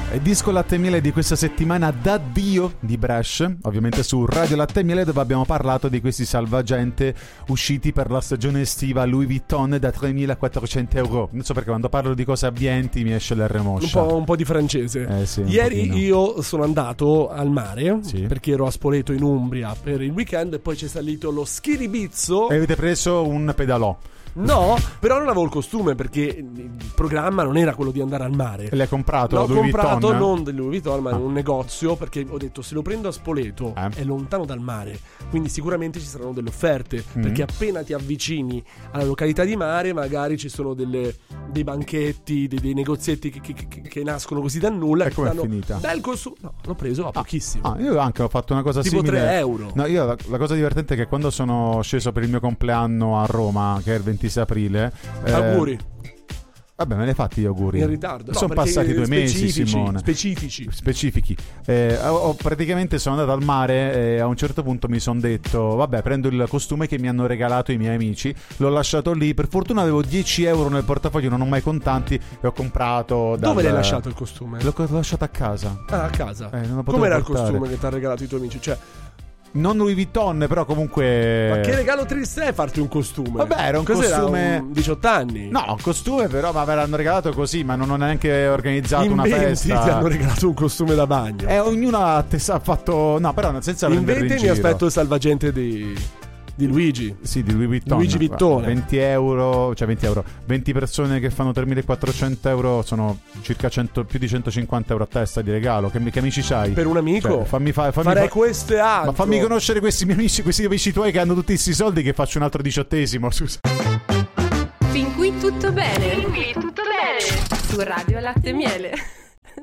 Il disco Latte e Miele di questa settimana d'addio di Brush, ovviamente su Radio Latte e Miele, dove abbiamo parlato di questi salvagente usciti per la stagione estiva Louis Vuitton da 3.400 euro. Non so perché quando parlo di cose abbienti mi esce l'R moscia. Un po' di francese. Sì, ieri io sono andato al mare, sì, perché ero a Spoleto in Umbria per il weekend e poi c'è salito lo schiribizzo. E avete preso un pedalò? No, però non avevo il costume perché il programma non era quello di andare al mare. L'hai comprato? L'ho Louis comprato Vuitton? non del Louis Vuitton ma in un negozio, perché ho detto se lo prendo a Spoleto è lontano dal mare, quindi sicuramente ci saranno delle offerte, perché appena ti avvicini alla località di mare magari ci sono dei banchetti, dei negozietti che nascono così da nulla. E com'è finita? Bel costume. No, l'ho preso a pochissimo. Io anche ho fatto una cosa tipo simile. 3 euro. No, io la cosa divertente è che quando sono sceso per il mio compleanno a Roma, che è il 26 aprile, auguri. Vabbè, me ne hai fatti gli auguri? In ritardo. Sono passati 2 mesi, Simone. Specifici. Praticamente sono andato al mare e a un certo punto mi sono detto vabbè, prendo il costume che mi hanno regalato i miei amici, l'ho lasciato lì, per fortuna avevo 10 euro nel portafoglio, non ho mai contanti e ho comprato Dove l'hai lasciato il costume? L'ho lasciato a casa. Ah, a casa. Non com'era il portare. costume che ti ha regalato i tuoi amici? Cioè, non Louis Vuitton, però comunque. ma che regalo triste è farti un costume? Vabbè, era un costume. 18 anni. No, un costume, però ma me l'hanno regalato così, ma non ho neanche organizzato una festa. Ti hanno regalato un costume da bagno. Ognuno ha fatto. No, però senza prenderli in mi giro. aspetto il salvagente di Luigi. Sì, di Louis Vuitton. Luigi Vittone. 20 euro. 20 persone che fanno 3.400 euro sono circa più di 150 euro a testa di regalo. Che amici c'hai? Per un amico? Farei questo e altro. Ma fammi conoscere questi miei amici, questi amici tuoi che hanno tutti questi soldi, che faccio un altro 18esimo. Scusa. Fin qui tutto bene. Su Radio Latte e Miele.